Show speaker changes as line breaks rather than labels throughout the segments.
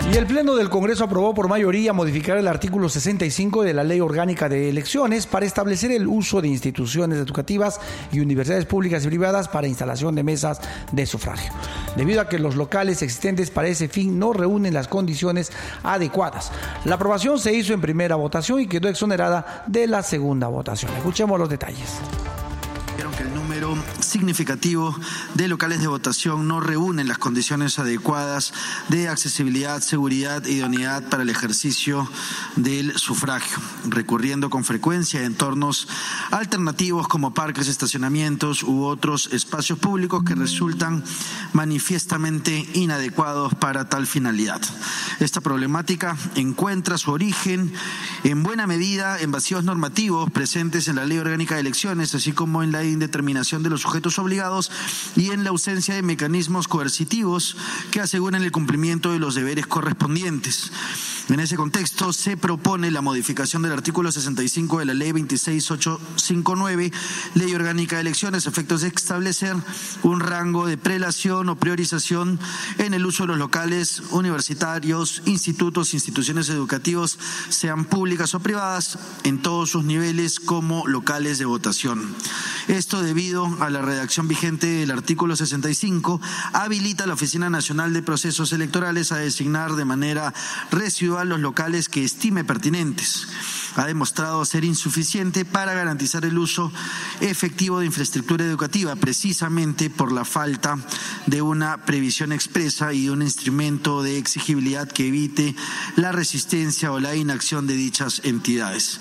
Y el Pleno del Congreso aprobó por mayoría modificar el artículo 65 de la Ley Orgánica de Elecciones para establecer el uso de instituciones educativas y universidades públicas y privadas para instalación de mesas de sufragio, debido a que los locales existentes para ese fin no reúnen las condiciones adecuadas. La aprobación se hizo en primera votación y quedó exonerada de la segunda votación. Escuchemos los detalles.
Que el número significativo de locales de votación no reúnen las condiciones adecuadas de accesibilidad, seguridad e idoneidad para el ejercicio del sufragio, recurriendo con frecuencia a entornos alternativos como parques, estacionamientos u otros espacios públicos que resultan manifiestamente inadecuados para tal finalidad. Esta problemática encuentra su origen en buena medida en vacíos normativos presentes en la Ley Orgánica de Elecciones, así como en la indeterminación de los sujetos obligados y en la ausencia de mecanismos coercitivos que aseguren el cumplimiento de los deberes correspondientes. En ese contexto, se propone la modificación del artículo 65 de la Ley 26859, Ley Orgánica de Elecciones, a efectos de establecer un rango de prelación o priorización en el uso de los locales universitarios, institutos, instituciones educativas, sean públicas o privadas, en todos sus niveles como locales de votación. Esto debido a la redacción vigente del artículo 65, habilita a la Oficina Nacional de Procesos Electorales a designar de manera residual los locales que estime pertinentes. Ha demostrado ser insuficiente para garantizar el uso efectivo de infraestructura educativa, precisamente por la falta de una previsión expresa y de un instrumento de exigibilidad que evite la resistencia o la inacción de dichas entidades.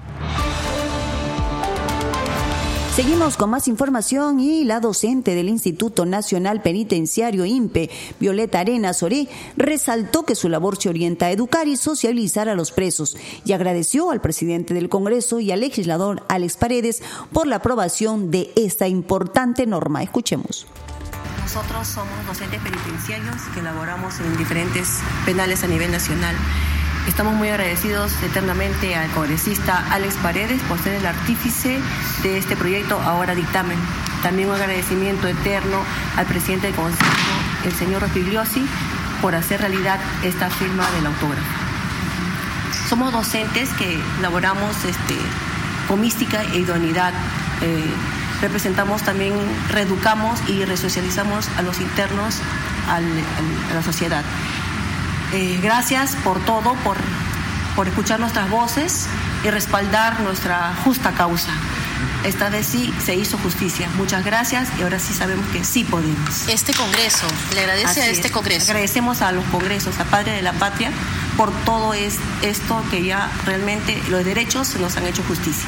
Seguimos con más información y la docente del Instituto Nacional Penitenciario INPE, Violeta Arenas Oré, resaltó que su labor se orienta a educar y socializar a los presos y agradeció al presidente del Congreso y al legislador Alex Paredes por la aprobación de esta importante norma. Escuchemos.
Nosotros somos docentes penitenciarios que laboramos en diferentes penales a nivel nacional. Estamos muy agradecidos eternamente al congresista Alex Paredes por ser el artífice de este proyecto, ahora dictamen. También un agradecimiento eterno al presidente del Consejo, el señor Rospigliosi, por hacer realidad esta firma del autógrafo. Somos docentes que laboramos con mística e idoneidad. Representamos también, reeducamos y resocializamos a los internos, a la sociedad. Gracias por todo, por escuchar nuestras voces y respaldar nuestra justa causa. Esta vez sí se hizo justicia. Muchas gracias y ahora sí sabemos que sí podemos.
Este Congreso, le agradece a este Congreso.
Agradecemos a los congresos, a Padre de la Patria, por todo esto que ya realmente los derechos se nos han hecho justicia.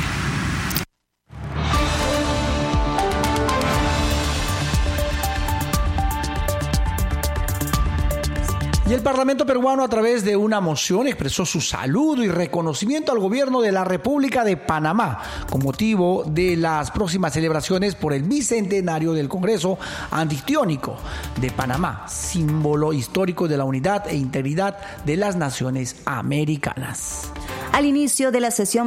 Y el Parlamento peruano, a través de una moción, expresó su saludo y reconocimiento al gobierno de la República de Panamá con motivo de las próximas celebraciones por el bicentenario del Congreso Antictiónico de Panamá, símbolo histórico de la unidad e integridad de las naciones americanas.
Al inicio de la sesión